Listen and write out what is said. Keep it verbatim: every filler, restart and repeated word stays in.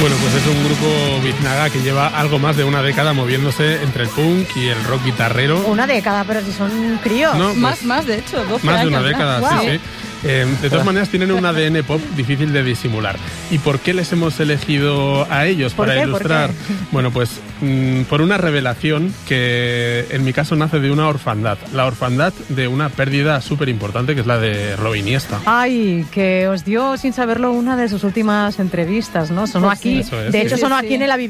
Bueno, pues es un grupo biznaga que lleva algo más de una década moviéndose entre el punk y el rock guitarrero. Una década, pero si son críos. No, pues, más, más, de hecho, doce más años. de una década, Wow. sí, sí. Eh, de todas maneras tienen un A D N pop difícil de disimular. ¿Y por qué les hemos elegido a ellos ¿Por para qué? ilustrar? ¿Por qué? Bueno, pues mmm, por una revelación que en mi caso nace de una orfandad. La orfandad de una pérdida súper importante que es la de Rob Iniesta. Ay, que os dio sin saberlo una de sus últimas entrevistas, ¿no? Sonó Pues aquí, eso es, de sí. hecho sonó Sí, aquí sí. en el